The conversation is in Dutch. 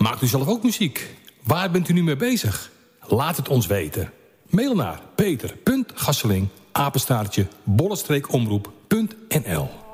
Maakt u zelf ook muziek? Waar bent u nu mee bezig? Laat het ons weten. Mail naar peter.gasseling@bollenstreekomroep.nl